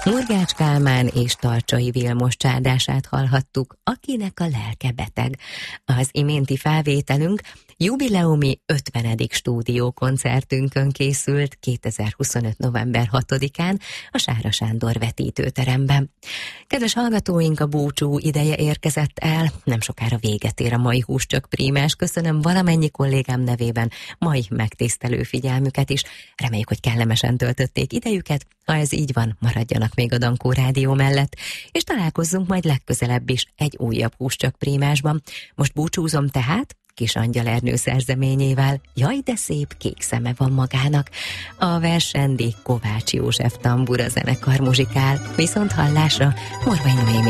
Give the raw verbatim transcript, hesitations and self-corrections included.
Murgács Kálmán és Tarcsai Vilmos csárdását hallhattuk, akinek a lelke beteg. Az iménti felvételünk jubileumi ötvenedik stúdiókoncertünkön készült kétezer-huszonöt. november hatodikán a Sára Sándor vetítőteremben. Kedves hallgatóink, a búcsú ideje érkezett el, nem sokára véget ér a mai Húscsök Prímás. Köszönöm valamennyi kollégám nevében mai megtisztelő figyelmüket is. Reméljük, hogy kellemesen töltötték idejüket. Ha ez így van, maradjanak még a Dankó Rádió mellett, és találkozzunk majd legközelebb is egy újabb Húscsök Prímásban. Most búcsúzom tehát Kis Angyal Ernő szerzeményével, Jaj, de szép kék szeme van magának. A versendi Kovács József tambura zenekar muzsikál, viszont hallásra Morvai Noémi